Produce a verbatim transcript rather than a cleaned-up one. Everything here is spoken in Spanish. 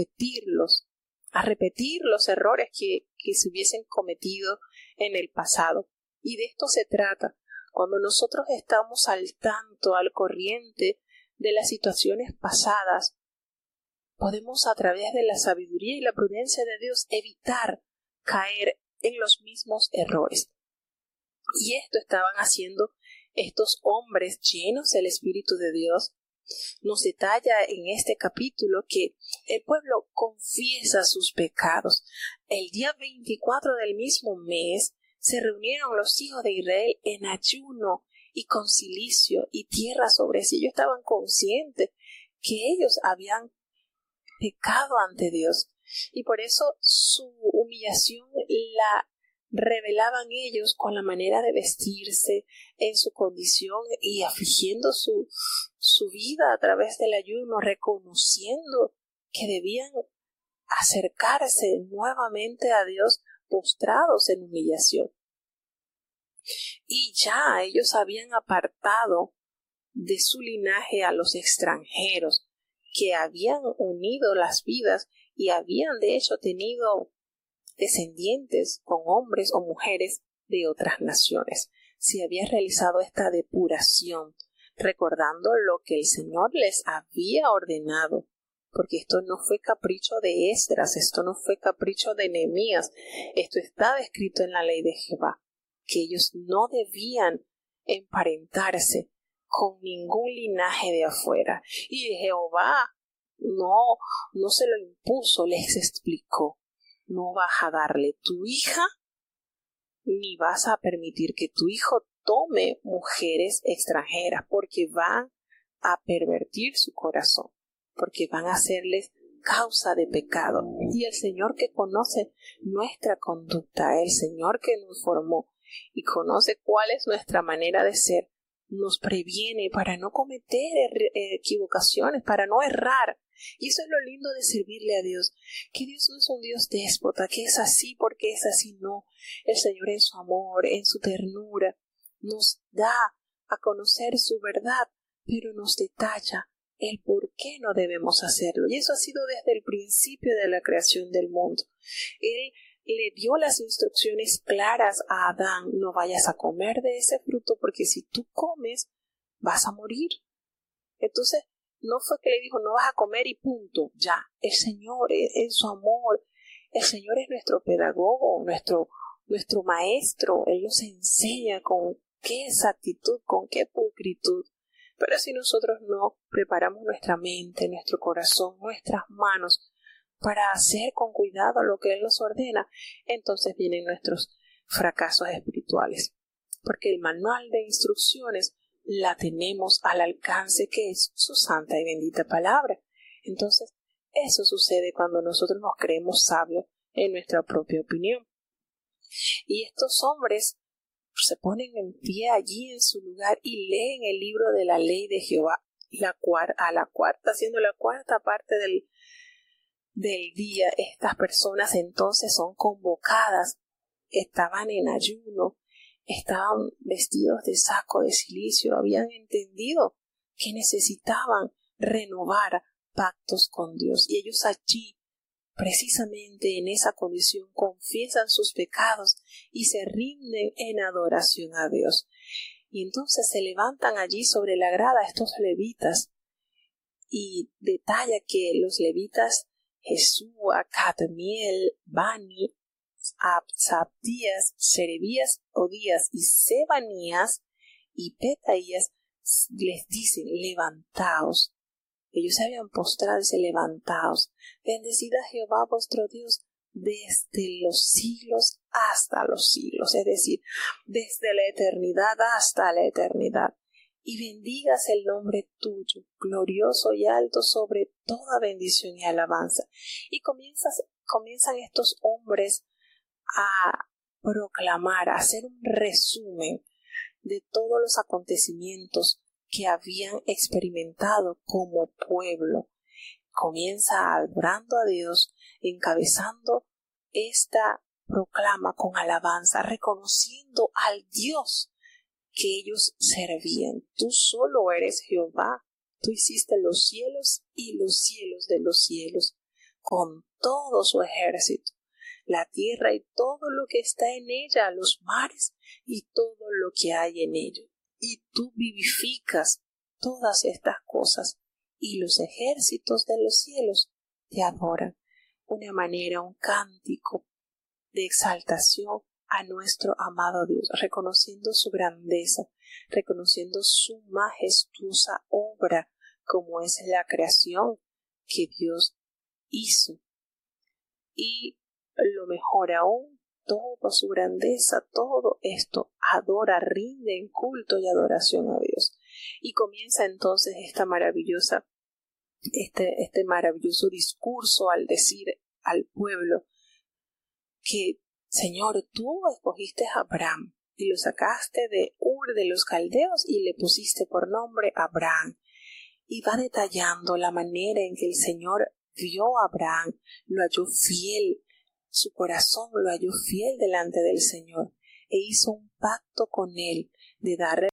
repetirlos, a repetir los errores que, que se hubiesen cometido en el pasado. Y de esto se trata. Cuando nosotros estamos al tanto, al corriente de las situaciones pasadas, podemos a través de la sabiduría y la prudencia de Dios evitar caer en los mismos errores. Y esto estaban haciendo estos hombres llenos del Espíritu de Dios. Nos detalla en este capítulo que el pueblo confiesa sus pecados. El día veinticuatro del mismo mes se reunieron los hijos de Israel en ayuno y con cilicio y tierra sobre sí. Ellos estaban conscientes que ellos habían pecado ante Dios y por eso su humillación la revelaban ellos con la manera de vestirse, en su condición y afligiendo su, su vida a través del ayuno, reconociendo que debían acercarse nuevamente a Dios postrados en humillación. Y ya ellos habían apartado de su linaje a los extranjeros que habían unido las vidas y habían de hecho tenido descendientes con hombres o mujeres de otras naciones. Se había realizado esta depuración, recordando lo que el Señor les había ordenado, porque esto no fue capricho de Esdras, esto no fue capricho de Nehemías, esto estaba escrito en la ley de Jehová, que ellos no debían emparentarse con ningún linaje de afuera. Y Jehová no, no se lo impuso, les explicó: no vas a darle tu hija, ni vas a permitir que tu hijo tome mujeres extranjeras, porque van a pervertir su corazón, porque van a hacerles causa de pecado. Y el Señor, que conoce nuestra conducta, el Señor que nos formó y conoce cuál es nuestra manera de ser, nos previene para no cometer equivocaciones, para no errar. Y eso es lo lindo de servirle a Dios, que Dios no es un Dios déspota, que es así porque es así, no. El Señor en su amor, en su ternura, nos da a conocer su verdad, pero nos detalla el por qué no debemos hacerlo. Y eso ha sido desde el principio de la creación del mundo. Él le dio las instrucciones claras a Adán: no vayas a comer de ese fruto, porque si tú comes vas a morir. Entonces no fue que le dijo no vas a comer y punto, ya. El Señor en su amor, el Señor es nuestro pedagogo, nuestro, nuestro maestro. Él nos enseña con qué exactitud, con qué pulcritud. Pero si nosotros no preparamos nuestra mente, nuestro corazón, nuestras manos para hacer con cuidado lo que Él nos ordena, entonces vienen nuestros fracasos espirituales. Porque el manual de instrucciones la tenemos al alcance, que es su santa y bendita palabra. Entonces, eso sucede cuando nosotros nos creemos sabios en nuestra propia opinión. Y estos hombres se ponen en pie allí en su lugar y leen el libro de la ley de Jehová, la cuar- a la cuarta, siendo la cuarta parte del del día. Estas personas entonces son convocadas, estaban en ayuno, estaban vestidos de saco de cilicio, habían entendido que necesitaban renovar pactos con Dios, y ellos allí, precisamente en esa condición, confiesan sus pecados y se rinden en adoración a Dios. Y entonces se levantan allí sobre la grada estos levitas, y detalla que los levitas Jesúa, Cadmiel, Bani, Zabdías, Serebías, Odías y Sebanías y Petaías les dicen: levantaos. Ellos se habían postrado y se levantaos. Bendecid a Jehová vuestro Dios desde los siglos hasta los siglos, es decir, desde la eternidad hasta la eternidad. Y bendigas el nombre tuyo, glorioso y alto sobre toda bendición y alabanza. Y comienzas, comienzan estos hombres a proclamar, a hacer un resumen de todos los acontecimientos que habían experimentado como pueblo. Comienza adorando a Dios, encabezando esta proclama con alabanza, reconociendo al Dios que ellos servían. Tú solo eres Jehová, tú hiciste los cielos y los cielos de los cielos. con todo su ejército, la tierra y todo lo que está en ella, los mares y todo lo que hay en ellos. Y tú vivificas todas estas cosas, y los ejércitos de los cielos te adoran. Una manera, un cántico de exaltación a nuestro amado Dios, reconociendo su grandeza, reconociendo su majestuosa obra, como es la creación que Dios hizo. Y lo mejor aún, toda su grandeza, todo esto adora, rinde en culto y adoración a Dios. Y comienza entonces esta maravillosa, este, este maravilloso discurso al decir al pueblo que, Señor, tú escogiste a Abraham y lo sacaste de Ur de los Caldeos y le pusiste por nombre Abraham. Y va detallando la manera en que el Señor vio a Abraham, lo halló fiel, su corazón lo halló fiel delante del Señor, e hizo un pacto con él de darle